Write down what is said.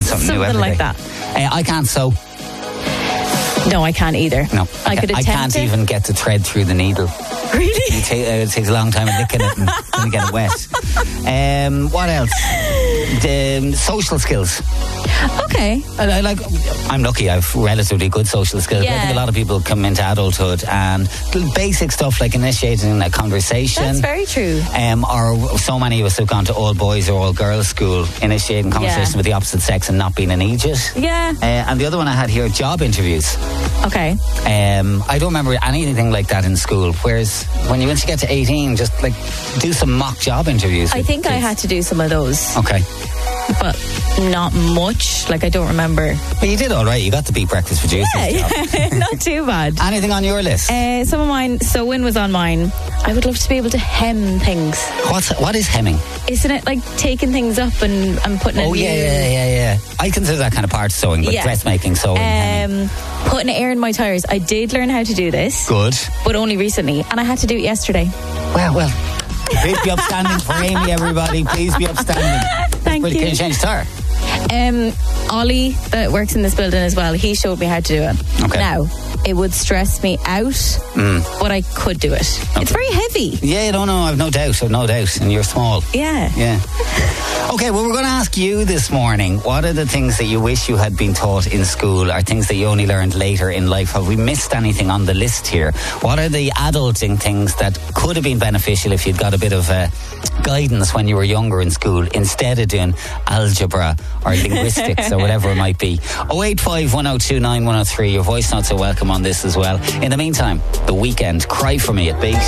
something new every like day. that. I can't sew. No, I can't either. No, I could I attempt can't it. even get the thread through the needle. Really? It takes a long time licking it and trying to get it wet. What else? The social skills. Okay. I'm lucky. I've relatively good social skills. Yeah. I think a lot of people come into adulthood and basic stuff like initiating a conversation. That's very true. Or so many of us have gone to all boys or all girls school, initiating conversation with the opposite sex and not being an idiot. Yeah. And the other one I had here, job interviews. Okay. I don't remember anything like that in school. Whereas when you once you get to 18, just like do some mock job interviews. I think I had to do some of those. Okay. But not much. Like, I don't remember. But you did all right. You got the Beat Breakfast Producers job. Not too bad. Anything on your list? Some of mine, sewing was on mine. I would love to be able to hem things. What is hemming? Isn't it like taking things up and putting it in? Oh, yeah. I consider that kind of part of sewing, but dressmaking, sewing. hemming. Putting air in my tires. I did learn how to do this. Good. But only recently. And I had to do it yesterday. Well. Please be upstanding for Amy, everybody. Please be upstanding. Thank you. Can you change the tire? Ollie, that works in this building as well, he showed me how to do it. Okay. Now, it would stress me out, but I could do it. Okay. It's very heavy. Yeah, no, I've no doubt. And you're small. Yeah. Okay, well, we're going to ask you this morning, what are the things that you wish you had been taught in school, or things that you only learned later in life? Have we missed anything on the list here? What are the adulting things that could have been beneficial if you'd got a bit of guidance when you were younger in school, instead of doing algebra or linguistics or whatever it might be? 085 1029 103. Your voice notes are welcome on this as well. In the meantime, The Weekend, Cry For Me at Beat.